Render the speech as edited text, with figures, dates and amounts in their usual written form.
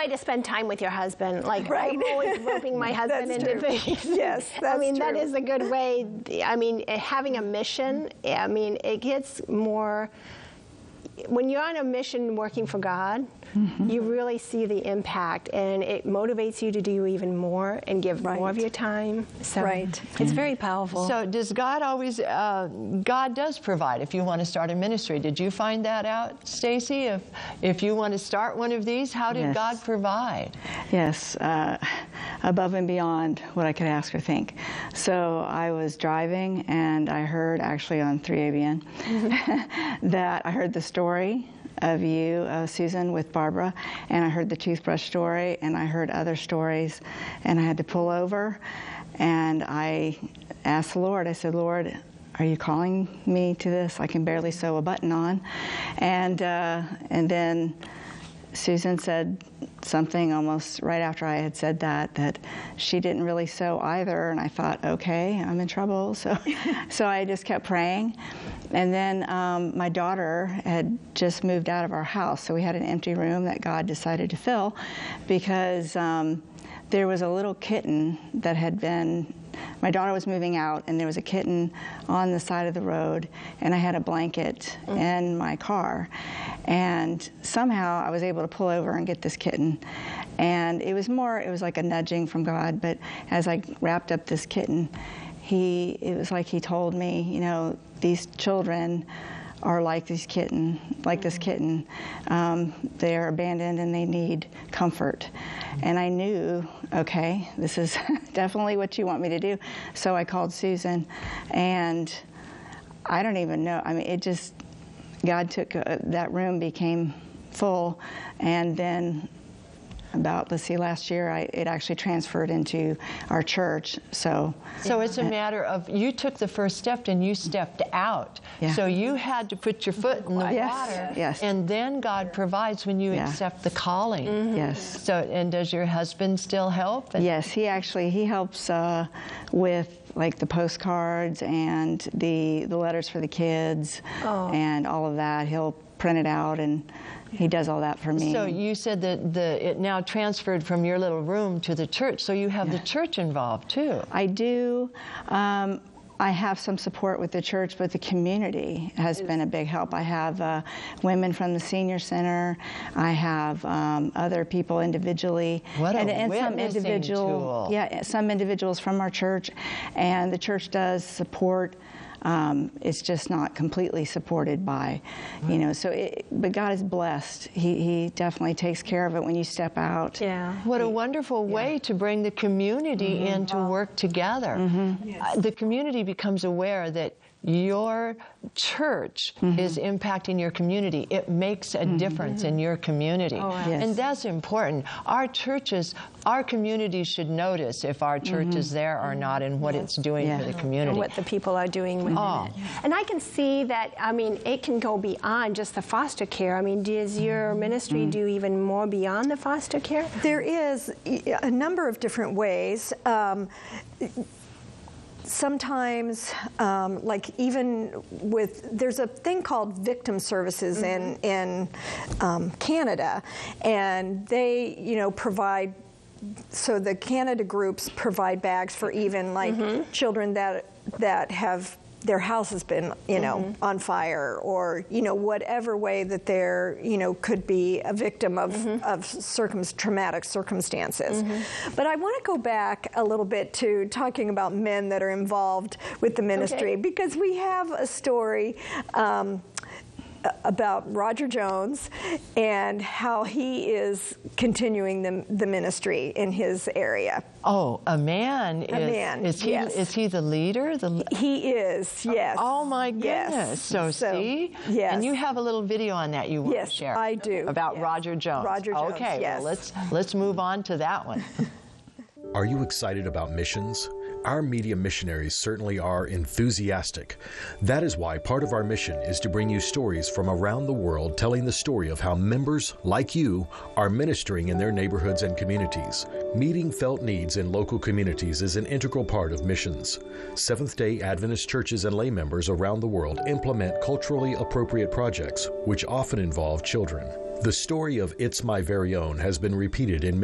to spend time with your husband. Like, Right. I'm always roping my husband That's into true. things. Yes, that's I mean, that true. is a good way. I mean, having a mission, I mean, it gets more, when you're on a mission working for God, you really see the impact, and it motivates you to do even more and give more of your time. So Right. it's very powerful. So does God always, God does provide if you want to start a ministry. Did you find that out, Stacy? If you want to start one of these, how did Yes. God provide? Yes, above and beyond what I could ask or think. So I was driving, and I heard, actually on 3ABN, that I heard the story of you, Susan, with Barbara, and I heard the toothbrush story, and I heard other stories, and I had to pull over, and I asked the Lord, I said, Lord, are you calling me to this? I can barely sew a button on. And then Susan said something almost right after I had said that she didn't really sew either, and I thought, okay, I'm in trouble. So I just kept praying. And then my daughter had just moved out of our house, so we had an empty room that God decided to fill because there was a little kitten that had been, my daughter was moving out, and there was a kitten on the side of the road, and I had a blanket in my car. And somehow I was able to pull over and get this kitten. And it was like a nudging from God, but as I wrapped up this kitten, it was like he told me, you know, these children are like this kitten. They are abandoned and they need comfort. And I knew, okay, this is definitely what you want me to do. So I called Susan, and I don't even know. I mean, God took, that room became full, and then about, last year, it actually transferred into our church. So it's a matter of, you took the first step and you stepped out. Yeah. So you had to put your foot in the water. Yes. And then God provides when you accept the calling. Yes. So, and does your husband still help? Yes, he helps with like the postcards and the letters for the kids and all of that. He'll print it out, and he does all that for me. So you said that it now transferred from your little room to the church, so you have the church involved too. I do. I have some support with the church, but the community has been a big help. I have women from the senior center. I have other people individually. What a and some witnessing tool. Yeah, some individuals from our church, and the church does support. It's just not completely supported by, you know, but God is blessed. He definitely takes care of it when you step out. Yeah. What a wonderful way to bring the community in to work together. Yes. The community becomes aware that your church is impacting your community. It makes a difference in your community. Yes. And that's important. Our churches, our community should notice if our church is there or not and what it's doing for the community. And what the people are doing within it. And I can see that, I mean, it can go beyond just the foster care. I mean, does your ministry do even more beyond the foster care? There is a number of different ways. Sometimes, like even there's a thing called victim services in Canada, and they, you know, provide. So the Canada groups provide bags for even like children that have their house has been, you know, on fire, or, you know, whatever way that they're, you know, could be a victim of traumatic circumstances. But I want to go back a little bit to talking about men that are involved with the ministry, because we have a story about Roger Jones and how he is continuing the ministry in his area. Oh, a man. Is he, yes. Is he the leader? He is, yes. Oh my goodness. Yes. So see? Yes. And you have a little video on that you want to share. Yes, I do. About Roger Jones. Roger Jones, okay, yes. well, let's move on to that one. Are you excited about missions? Our media missionaries certainly are enthusiastic. That is why part of our mission is to bring you stories from around the world telling the story of how members, like you, are ministering in their neighborhoods and communities. Meeting felt needs in local communities is an integral part of missions. Seventh-day Adventist churches and lay members around the world implement culturally appropriate projects, which often involve children. The story of It's My Very Own has been repeated in many